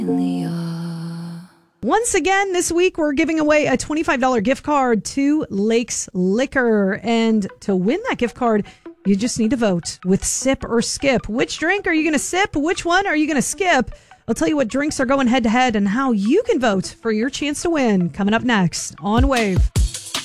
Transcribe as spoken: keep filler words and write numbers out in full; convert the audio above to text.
Once again, this week, we're giving away a twenty-five dollars gift card to Lakes Liquor. And to win that gift card, you just need to vote with sip or skip. Which drink are you going to sip? Which one are you going to skip? I'll tell you what drinks are going head to head and how you can vote for your chance to win. Coming up next on Wave.